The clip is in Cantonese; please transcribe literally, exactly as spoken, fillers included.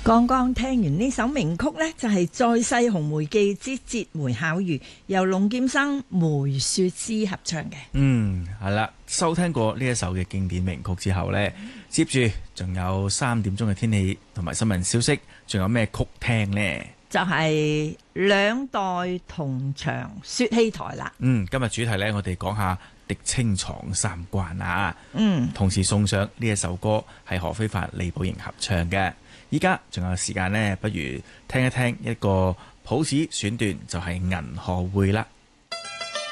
剛剛聽完呢首名曲呢，就係、是《再世紅梅記之節梅巧遇》，由龍劍生、梅雪詩合唱嘅。 嗯，係啦，收聽過呢一首嘅經典名曲之後呢，接住仲有三點鐘嘅天氣同埋新聞消息，仲有咩曲聽呢？ 就係兩代同場說戲台啦。 嗯，今日主題呢，我哋講下狄青闖三關啊。 嗯， 同時送上呢一首歌係何非凡、李寶瑩合唱嘅。依家仲有時間呢，不如聽一聽一個譜子選段，就係、是《銀河會》啦。